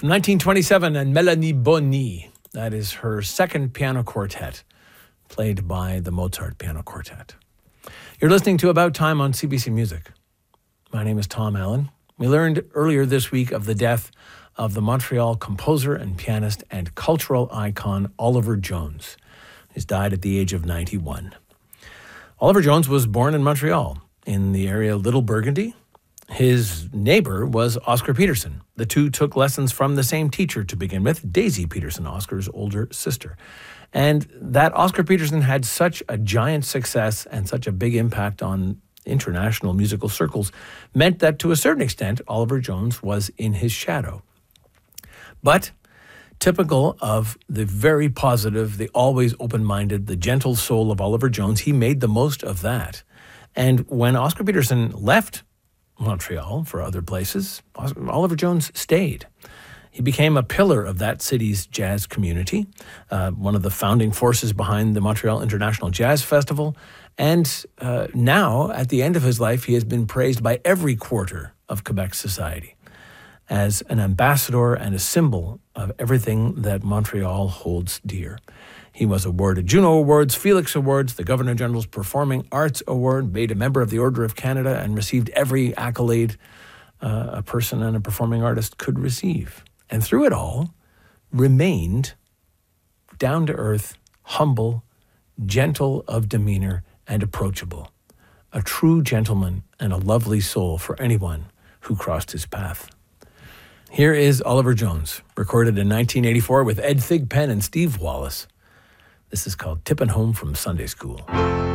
From 1927, and Mélanie Boni. That is her second piano quartet, played by the Mozart Piano Quartet. You're listening to About Time on CBC Music. My name is Tom Allen. We learned earlier this week of the death of the Montreal composer and pianist and cultural icon Oliver Jones. He's died at the age of 91. Oliver Jones was born in Montreal, in the area of Little Burgundy. His neighbor was Oscar Peterson. The two took lessons from the same teacher to begin with, Daisy Peterson, Oscar's older sister. And that Oscar Peterson had such a giant success and such a big impact on international musical circles meant that to a certain extent, Oliver Jones was in his shadow. But typical of the very positive, the always open-minded, the gentle soul of Oliver Jones, he made the most of that. And when Oscar Peterson left Montreal for other places, Oliver Jones stayed. He became a pillar of that city's jazz community, one of the founding forces behind the Montreal International Jazz Festival. And now, at the end of his life, he has been praised by every quarter of Quebec society as an ambassador and a symbol of everything that Montreal holds dear. He was awarded Juno Awards, Felix Awards, the Governor General's Performing Arts Award, made a member of the Order of Canada, and received every accolade a person and a performing artist could receive. And through it all, remained down-to-earth, humble, gentle of demeanor, and approachable. A true gentleman and a lovely soul for anyone who crossed his path. Here is Oliver Jones, recorded in 1984 with Ed Thigpen and Steve Wallace. This is called Tippin' Home from Sunday School.